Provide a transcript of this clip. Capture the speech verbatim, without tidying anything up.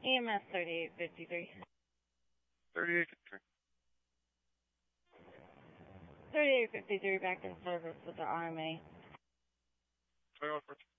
E M S thirty-eight fifty-three. thirty-eight fifty-three. thirty-eight fifty-three back in service with the R M A. twenty-one fourteen.